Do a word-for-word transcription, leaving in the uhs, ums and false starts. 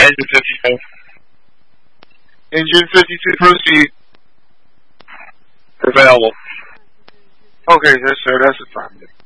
engine fifty-two. Engine fifty-two, proceed. Available. Okay, yes, sir. That's the time.